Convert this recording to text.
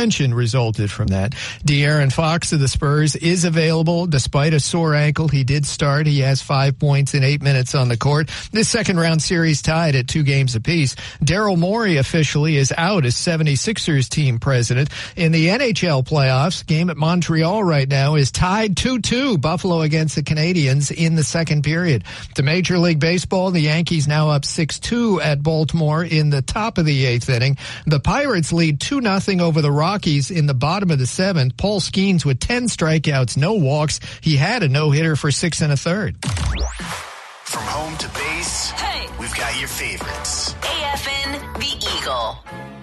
suspension resulted from that. De'Aaron Fox of the Spurs is available despite a sore ankle. He did start. He has 5 points in 8 minutes on the court. This second-round series tied at 2 games apiece. Daryl Morey officially is out as 76ers team president. In the NHL playoffs, game at Montreal right now is tied 2-2. Buffalo against the Canadiens in the second period. To Major League Baseball, the Yankees now up 6-2 at Baltimore in the top of the 8th inning. The Pirates lead 2-0 over the Rockies in the bottom of the 7th. Paul Skeens with 10 strikeouts, no walks. He had a no-hitter for 6 1/3. From home to base, hey, we've got your favorites. AFN, The Eagle.